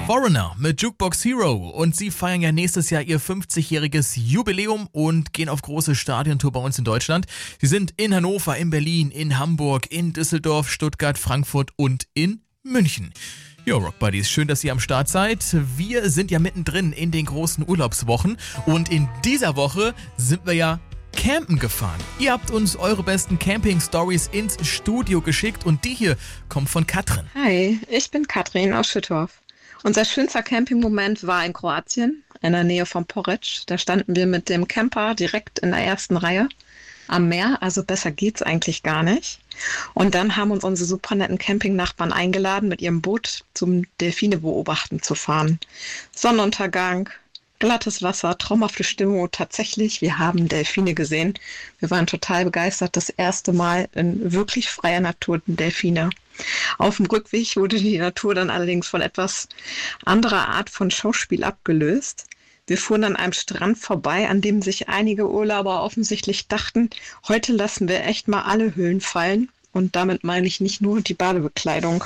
Foreigner mit Jukebox Hero und sie feiern ja nächstes Jahr ihr 50-jähriges Jubiläum und gehen auf große Stadiontour bei uns in Deutschland. Sie sind in Hannover, in Berlin, in Hamburg, in Düsseldorf, Stuttgart, Frankfurt und in München. Jo, Rock Buddies, schön, dass ihr am Start seid. Wir sind ja mittendrin in den großen Urlaubswochen und in dieser Woche sind wir ja campen gefahren. Ihr habt uns eure besten Camping-Stories ins Studio geschickt und die hier kommt von Katrin. Hi, ich bin Katrin aus Schüttorf. Unser schönster Campingmoment war in Kroatien, in der Nähe von Poreč. Da standen wir mit dem Camper direkt in der ersten Reihe am Meer, also besser geht's eigentlich gar nicht. Und dann haben uns unsere super netten Campingnachbarn eingeladen, mit ihrem Boot zum Delfine beobachten zu fahren. Sonnenuntergang, glattes Wasser, traumhafte Stimmung. Tatsächlich, wir haben Delfine gesehen. Wir waren total begeistert. Das erste Mal in wirklich freier Natur Delfine. Auf dem Rückweg wurde die Natur dann allerdings von etwas anderer Art von Schauspiel abgelöst. Wir fuhren an einem Strand vorbei, an dem sich einige Urlauber offensichtlich dachten, heute lassen wir echt mal alle Hüllen fallen. Und damit meine ich nicht nur die Badebekleidung.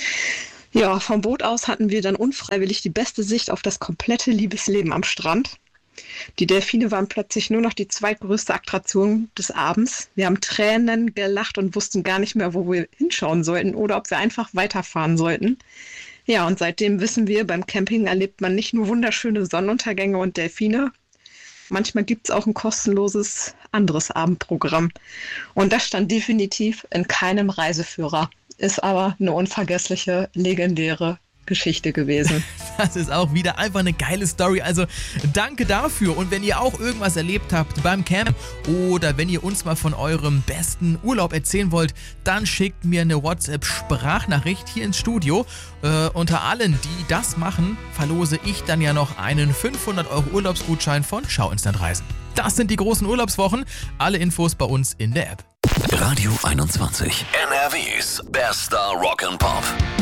Ja, vom Boot aus hatten wir dann unfreiwillig die beste Sicht auf das komplette Liebesleben am Strand. Die Delfine waren plötzlich nur noch die zweitgrößte Attraktion des Abends. Wir haben Tränen gelacht und wussten gar nicht mehr, wo wir hinschauen sollten oder ob wir einfach weiterfahren sollten. Ja, und seitdem wissen wir, beim Camping erlebt man nicht nur wunderschöne Sonnenuntergänge und Delfine. Manchmal gibt es auch ein kostenloses anderes Abendprogramm. Und das stand definitiv in keinem Reiseführer. Ist aber eine unvergessliche, legendäre Geschichte gewesen. Das ist auch wieder einfach eine geile Story. Also danke dafür. Und wenn ihr auch irgendwas erlebt habt beim Camp oder wenn ihr uns mal von eurem besten Urlaub erzählen wollt, dann schickt mir eine WhatsApp-Sprachnachricht hier ins Studio. Unter allen, die das machen, verlose ich dann ja noch einen 500 € Urlaubsgutschein von Schau Instant Reisen. Das sind die großen Urlaubswochen. Alle Infos bei uns in der App. Radio 21. NRWs bester Rock'n'Pop.